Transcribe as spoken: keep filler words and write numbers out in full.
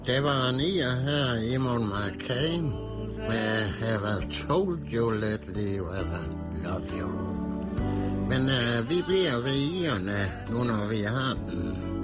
Det var en ier her i Mon McCain med Have I Told You Lately That I Love You. Men uh, vi bliver ved ierne, nu når vi har den